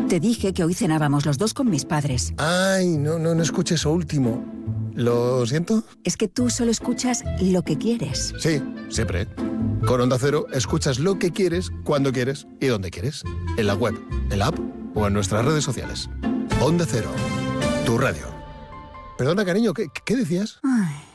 Te dije que hoy cenábamos los dos con mis padres. Ay, no escuché eso último. ¿Lo siento? Es que tú solo escuchas lo que quieres. Sí, siempre. Con Onda Cero escuchas lo que quieres, cuando quieres y donde quieres. En la web, en la app o en nuestras redes sociales. Onda Cero, tu radio. Perdona, cariño, ¿qué decías? Ay.